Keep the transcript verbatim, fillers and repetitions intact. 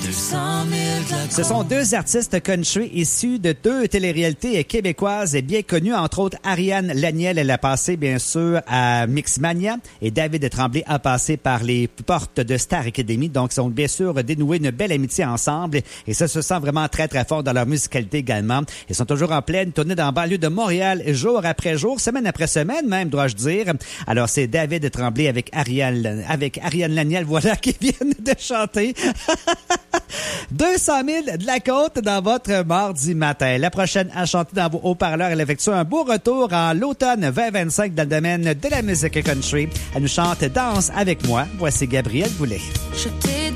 Ce sont deux artistes country issus de deux téléréalités québécoises bien connues, entre autres Ariane Laniel, elle a passé bien sûr à Mixmania, et David Tremblay a passé par les portes de Star Academy. Donc, ils ont bien sûr dénoué une belle amitié ensemble et ça se sent vraiment très très fort dans leur musicalité également. Ils sont toujours en pleine tournée dans la banlieue de Montréal, jour après jour, semaine après semaine même, dois-je dire. Alors, c'est David Tremblay avec Ariane, avec Ariane Laniel, voilà, qui viennent de chanter. deux cent mille de la côte dans votre mardi matin. La prochaine à chanter dans vos haut-parleurs, elle effectue un beau retour en l'automne vingt vingt-cinq dans le domaine de la musique country. Elle nous chante « Danse avec moi ». Voici Gabrielle Boulet. Je t'ai